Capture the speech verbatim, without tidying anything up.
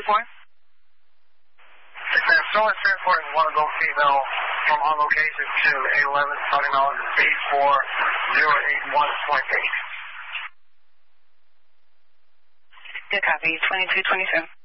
four. Six man, still in transport and want to go female from on location to eight eleven, starting on eight four zero eight one point eight. Good copy, twenty-two twenty-seven.